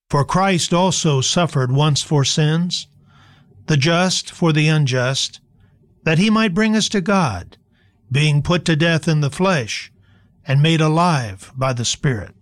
For Christ also suffered once for sins, the just for the unjust, that he might bring us to God, being put to death in the flesh, and made alive by the Spirit,